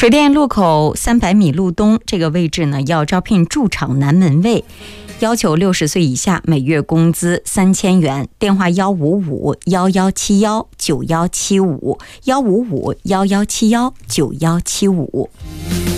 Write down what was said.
水电路口300米路东这个位置呢，要招聘驻场男门卫，要求60岁以下，每月工资3000元，电话155-1171-9175，155-1171-9175。